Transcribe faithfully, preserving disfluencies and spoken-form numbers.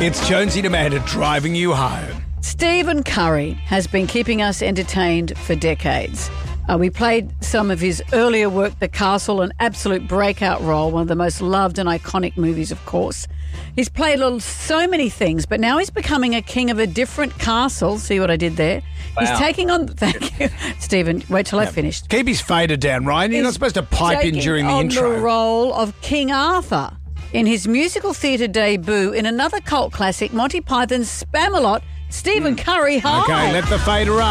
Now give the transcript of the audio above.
It's Jonesy and Amanda driving you home. Stephen Curry has been keeping us entertained for decades. Uh, we played some of his earlier work, The Castle, an absolute breakout role, one of the most loved and iconic movies, of course. He's played little, so many things, but now he's becoming a king of a different castle. See what I did there? Wow. He's taking on... Thank you, Stephen. Wait till Yeah. I finished. Keep his fader down, Ryan. You're not He's supposed to pipe in taking during the on intro. the role of King Arthur in his musical theatre debut in another cult classic, Monty Python's Spamalot. Stephen Curry, hi. Okay, let the fader run.